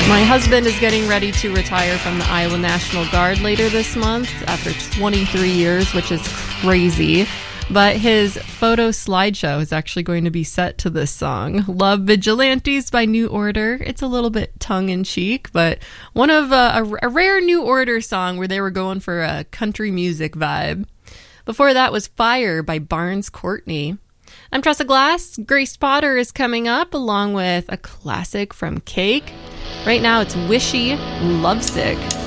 My husband is getting ready to retire from the Iowa National Guard later this month after 23 years, which is crazy. But his photo slideshow is actually going to be set to this song, Love Vigilantes by New Order. It's a little bit tongue-in-cheek, but one of a rare New Order song where they were going for a country music vibe. Before that was Fire by Barnes Courtney. I'm Tressa Glass. Grace Potter is coming up along with a classic from Cake. Right now it's Wishy, Lovesick.